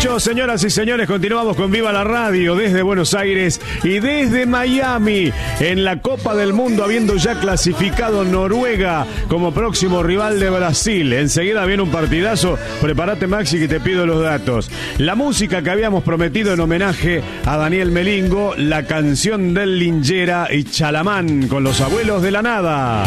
18, señoras y señores, continuamos con Viva la Radio desde Buenos Aires y desde Miami en la Copa del Mundo, habiendo ya clasificado Noruega como próximo rival de Brasil. Enseguida viene un partidazo. Prepárate, Maxi, que te pido los datos. La música que habíamos prometido en homenaje a Daniel Melingo, la canción del Lingera y Chalamán con Los Abuelos de la Nada.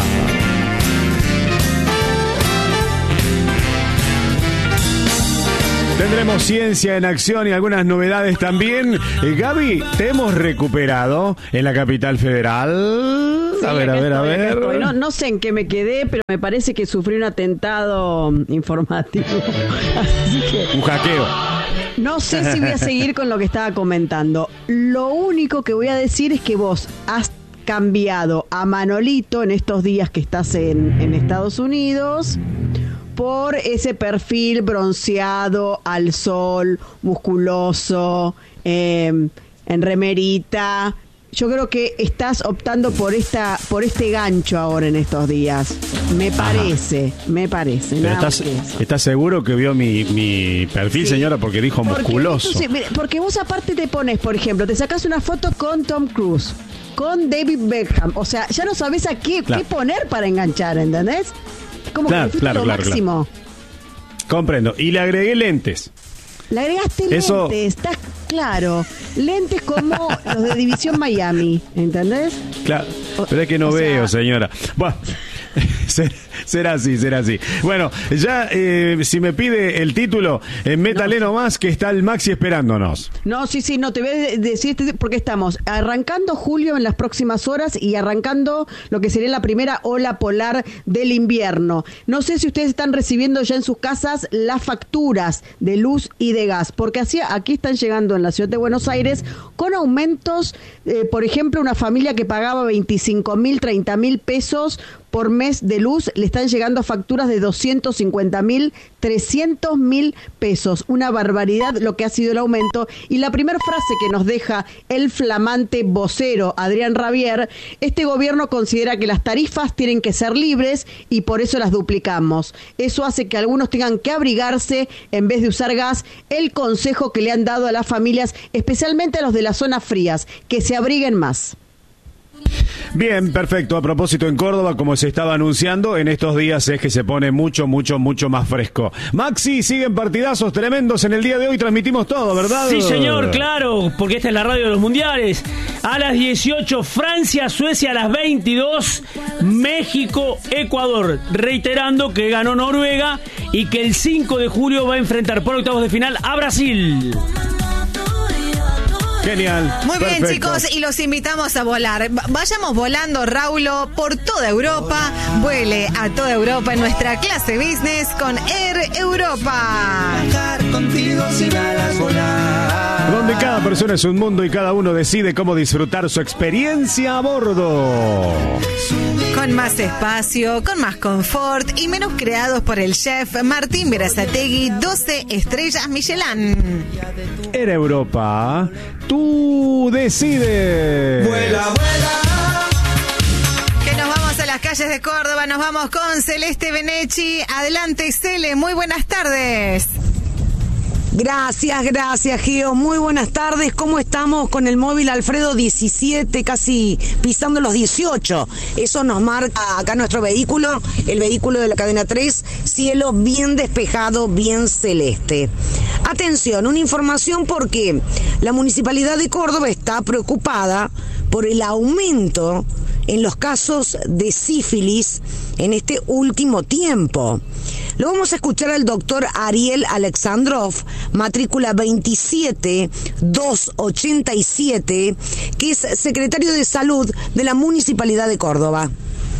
Tendremos ciencia en acción y algunas novedades también. Gaby, te hemos recuperado en la capital federal. Sí, a ver. No sé en qué me quedé, pero me parece que sufrí un atentado informativo. Así que un hackeo. No sé si voy a seguir con lo que estaba comentando. Lo único que voy a decir es que vos has cambiado a Manolito en estos días que estás en Estados Unidos por ese perfil bronceado, al sol, musculoso, en remerita. Yo creo que estás optando por este gancho ahora en estos días. Me parece. Pero ¿estás seguro que vio mi perfil, sí, señora? Porque dijo musculoso. Porque vos aparte te pones, por ejemplo, te sacás una foto con Tom Cruise, con David Beckham. O sea, ya no sabés a qué poner para enganchar, ¿entendés? Como claro. Comprendo. Y le agregué lentes. Le agregaste lentes, está claro. Lentes como los de División Miami, ¿entendés? Claro, pero es que no veo, señora. Bueno, será así. Bueno, ya si me pide el título, métale nomás que está el Maxi esperándonos. No, sí, no, te voy a decir porque estamos arrancando julio en las próximas horas y arrancando lo que sería la primera ola polar del invierno. No sé si ustedes están recibiendo ya en sus casas las facturas de luz y de gas, porque aquí están llegando en la ciudad de Buenos Aires con aumentos, por ejemplo, una familia que pagaba 25.000, 30.000 pesos por mes de luz, le están llegando facturas de 250.000, 300.000 pesos. Una barbaridad lo que ha sido el aumento. Y la primera frase que nos deja el flamante vocero Adrián Rabier: este gobierno considera que las tarifas tienen que ser libres y por eso las duplicamos. Eso hace que algunos tengan que abrigarse en vez de usar gas. El consejo que le han dado a las familias, especialmente a los de las zonas frías, que se abriguen más. Bien, perfecto. A propósito, en Córdoba, como se estaba anunciando, en estos días es que se pone mucho más fresco. Maxi, siguen partidazos tremendos en el día de hoy. Transmitimos todo, ¿verdad? Sí, señor, claro, porque esta es la radio de los mundiales. A las 18, Francia, Suecia. A las 22, México, Ecuador. Reiterando que ganó Noruega y que el 5 de julio va a enfrentar por octavos de final a Brasil. Genial. Muy bien, perfecto, chicos, y los invitamos a volar. Vayamos volando, Raulo, por toda Europa. Vuele a toda Europa en nuestra clase business con Air Europa. Contigo sin alas volar. Donde cada persona es un mundo y cada uno decide cómo disfrutar su experiencia a bordo. Con más espacio, con más confort y menús creados por el chef Martín Berazategui, 12 estrellas Michelin. Air Europa, tú decides. Vuela, vuela. Que nos vamos a las calles de Córdoba, nos vamos con Celeste Benechi. Adelante, Cele, muy buenas tardes. Gracias, Gio. Muy buenas tardes. ¿Cómo estamos con el móvil Alfredo 17, casi pisando los 18? Eso nos marca acá nuestro vehículo, el vehículo de la cadena 3, cielo bien despejado, bien celeste. Atención, una información porque la Municipalidad de Córdoba está preocupada por el aumento en los casos de sífilis en este último tiempo. Lo vamos a escuchar al doctor Ariel Alexandrov, matrícula 27287, que es secretario de Salud de la Municipalidad de Córdoba.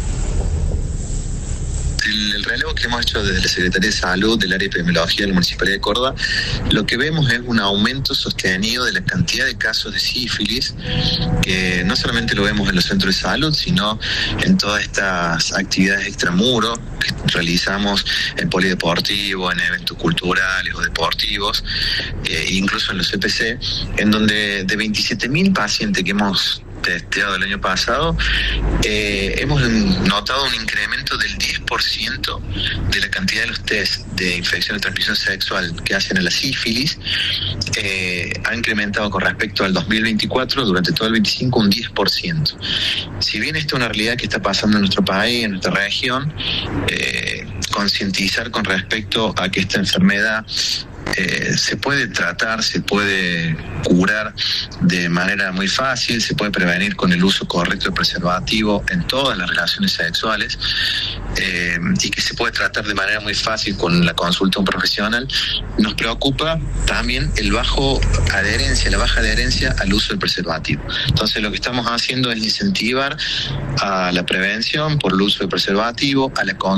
El relevo que hemos hecho desde la Secretaría de Salud del área de epidemiología de la Municipalidad de Córdoba, lo que vemos es un aumento sostenido de la cantidad de casos de sífilis, que no solamente lo vemos en los centros de salud, sino en todas estas actividades extramuro que realizamos en polideportivo, en eventos culturales o deportivos, incluso en los CPC, en donde de 27.000 pacientes que hemos testeado el año pasado, hemos notado un incremento del 10% de la cantidad de los test de infección de transmisión sexual que hacen a la sífilis. Ha incrementado con respecto al 2024, durante todo el 25, un 10%. Si bien esta es una realidad que está pasando en nuestro país, en nuestra región, concientizar con respecto a que esta enfermedad se puede tratar, se puede curar de manera muy fácil, se puede prevenir con el uso correcto del preservativo en todas las relaciones sexuales, y que se puede tratar de manera muy fácil con la consulta de un profesional. Nos preocupa también la baja adherencia al uso del preservativo. Entonces lo que estamos haciendo es incentivar a la prevención por el uso del preservativo, a la consulta